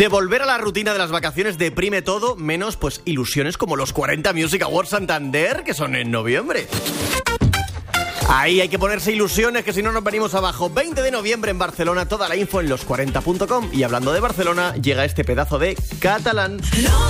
De volver a la rutina de las vacaciones deprime todo, menos pues ilusiones como los 40 Music Awards Santander, que son en noviembre. Ahí hay que ponerse ilusiones, que si no nos venimos abajo. 20 de noviembre en Barcelona, toda la info en los40.com. Y hablando de Barcelona, llega este pedazo de catalán.